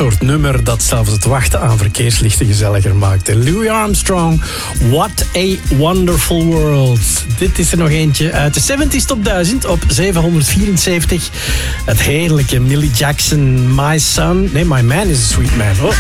soort nummer dat zelfs het wachten aan verkeerslichten gezelliger maakte. Louis Armstrong, What a Wonderful World. Dit is er nog eentje uit de 70s Top 1000 op 774. Het heerlijke Millie Jackson, My Man is a Sweet Man. Oh.